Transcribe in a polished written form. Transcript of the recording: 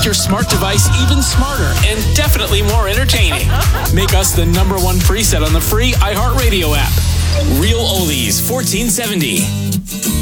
make your smart device even smarter and definitely more entertaining. Make us the #1 preset on the free iHeartRadio app. Real Oldies 1470.